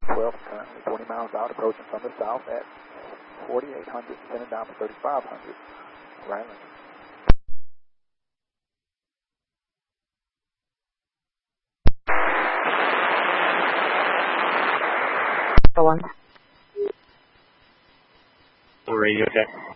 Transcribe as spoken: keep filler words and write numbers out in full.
twelve, currently twenty miles out, approaching from the south at forty-eight hundred, descending down to thirty-five hundred. Rattling. One. Radio check.